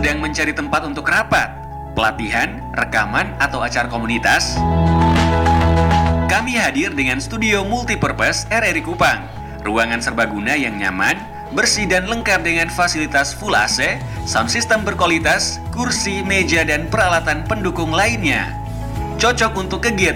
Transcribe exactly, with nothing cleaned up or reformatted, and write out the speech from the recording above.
Sedang mencari tempat untuk rapat, pelatihan, rekaman, atau acara komunitas? Kami hadir dengan studio multipurpose R R I Kupang. Ruangan serbaguna yang nyaman, bersih dan lengkap dengan fasilitas full A C, sound system berkualitas, kursi, meja, dan peralatan pendukung lainnya. Cocok untuk kegiatan